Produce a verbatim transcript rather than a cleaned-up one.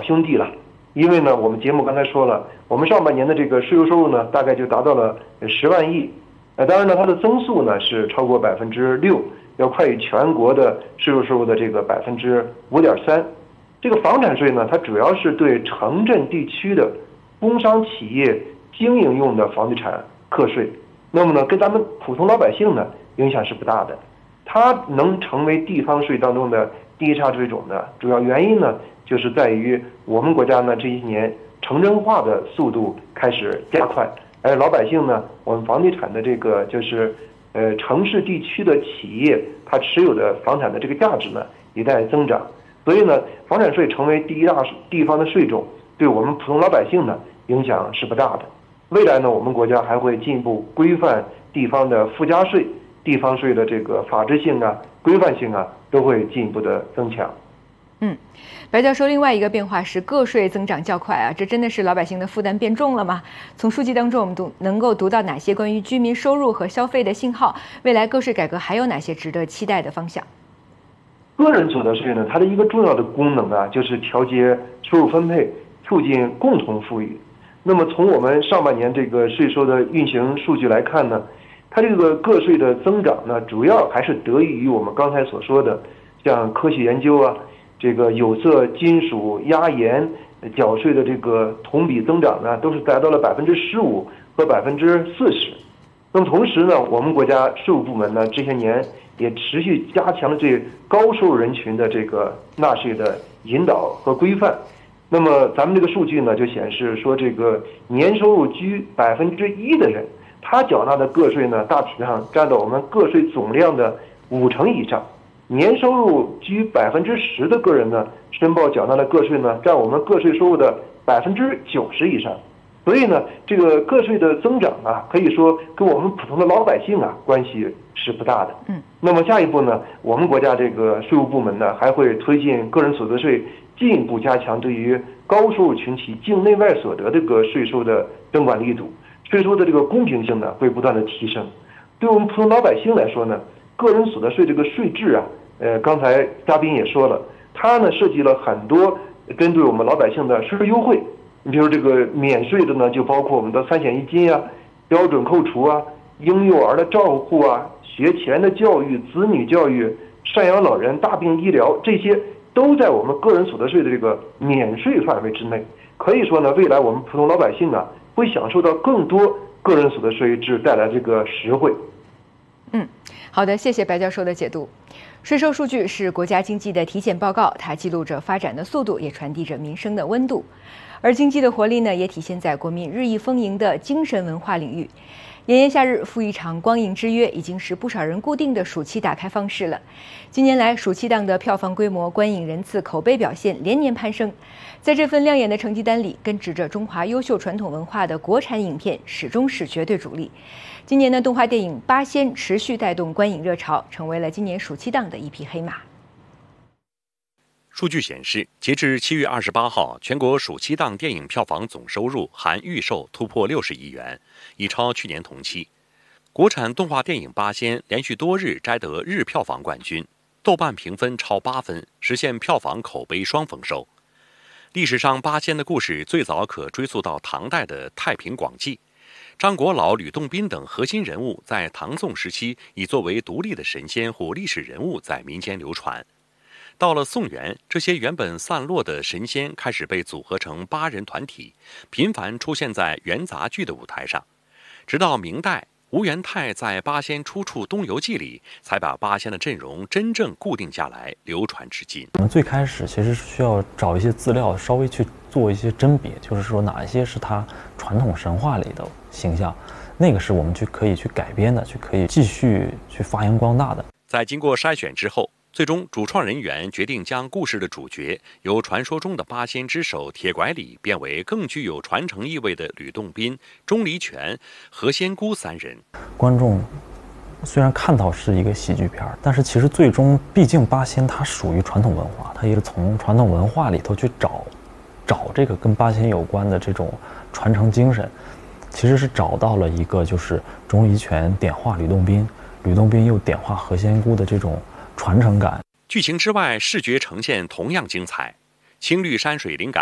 兄弟了。因为呢，我们节目刚才说了，我们上半年的这个税收收入呢，大概就达到了十万亿。呃，当然呢，它的增速呢是超过百分之六，要快于全国的税收收入的这个百分之五点三。这个房产税呢，它主要是对城镇地区的工商企业经营用的房地产课税。那么呢，跟咱们普通老百姓呢影响是不大的。它能成为地方税当中的第一差税种的主要原因呢，就是在于我们国家呢这些年城镇化的速度开始加快，而老百姓呢，我们房地产的这个就是呃城市地区的企业，它持有的房产的这个价值呢也在增长，所以呢，房产税成为第一大地方的税种，对我们普通老百姓呢影响是不大的。未来呢，我们国家还会进一步规范地方的附加税。地方税的这个法治性啊、规范性啊，都会进一步的增强。 嗯，白教授，另外一个变化是个税增长较快啊，这真的是老百姓的负担变重了吗？从数据当中，我们读能够读到哪些关于居民收入和消费的信号？未来个税改革还有哪些值得期待的方向？ 个人所得税呢，它的一个重要的功能啊，就是调节收入分配，促进共同富裕。那么从我们上半年这个税收的运行数据来看呢，它这个个税的增长呢，主要还是得益于我们刚才所说的，像科学研究啊，这个有色、金属、压盐缴税的这个同比增长呢，都是达到了百分之十五和百分之四十。那么同时呢，我们国家税务部门呢，这些年也持续加强了对高收入人群的这个纳税的引导和规范。那么咱们这个数据呢，就显示说，这个年收入居百分之一的人，他缴纳的个税呢，大体上占到我们个税总量的五成以上。年收入居百分之十的个人呢，申报缴纳的个税呢，占我们个税收入的百分之九十以上。所以呢，这个个税的增长啊，可以说跟我们普通的老百姓啊关系是不大的。 嗯。 那么下一步呢，我们国家这个税务部门呢，还会推进个人所得税进一步加强对于高收入群体境内外所得这个税收的征管力度。税收的这个公平性呢，会不断的提升。对我们普通老百姓来说呢，个人所得税这个税制啊，呃，刚才嘉宾也说了，它呢设计了很多针对我们老百姓的税收优惠。你比如这个免税的呢，就包括我们的三险一金啊、标准扣除啊、婴幼儿的照护啊、学前的教育、子女教育、赡养老人、大病医疗，这些都在我们个人所得税的这个免税范围之内。可以说呢，未来我们普通老百姓啊，会享受到更多个人所得税制带来这个实惠。 嗯，好的，谢谢白教授的解读。税收数据是国家经济的体检报告，它记录着发展的速度，也传递着民生的温度。而经济的活力呢，也体现在国民日益丰盈的精神文化领域。炎炎夏日赴一场光影之约，已经是不少人固定的暑期打开方式了。近年来，暑期档的票房规模、观影人次、口碑表现连年攀升。在这份亮眼的成绩单里，根植着中华优秀传统文化的国产影片始终是绝对主力。今年的动画电影《八仙》持续带动观影热潮，成为了今年暑期档的一匹黑马。 数据显示，截至七月二十八号，全国暑期档电影票房总收入含预售突破六十亿元，已超去年同期。国产动画电影《八仙》连续多日摘得日票房冠军，豆瓣评分超八分，实现票房口碑双丰收。历史上，八仙的故事最早可追溯到唐代的《太平广记》，张国老、吕洞宾等核心人物在唐宋时期已作为独立的神仙或历史人物在民间流传。到了宋元，这些原本散落的神仙开始被组合成八人团体，频繁出现在元杂剧的舞台上。直到明代，吴元泰在《八仙出处东游记》里，才把八仙的阵容真正固定下来，流传至今。 我们最开始其实是需要找一些资料，稍微去做一些甄别，就是说哪一些是他传统神话里的形象，那个是我们去可以去改编的，去可以继续去发扬光大的。 在经过筛选之后，最终，主创人员决定将故事的主角由传说中的八仙之首铁拐李变为更具有传承意味的吕洞宾、钟离权、何仙姑三人。 观众虽然看到是一个喜剧片，但是其实最终，毕竟八仙它属于传统文化，它也是从传统文化里头去找，找这个跟八仙有关的这种传承精神，其实是找到了一个就是钟离权点化吕洞宾，吕洞宾又点化何仙姑的这种传承感。 剧情之外，视觉呈现同样精彩。青绿山水灵感